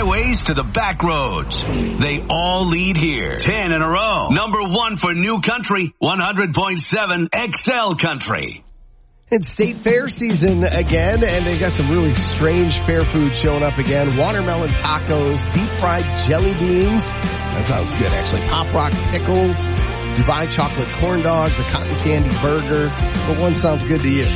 highways to the back roads. They all lead here. 10 in a row. Number 1 for New Country, 100.7 XL Country. It's State Fair season again, and they got some really strange fair food showing up again. Watermelon tacos, deep fried jelly beans. That sounds good, actually. Pop Rock pickles, Dubai chocolate corn dog, the cotton candy burger. But one sounds good to you.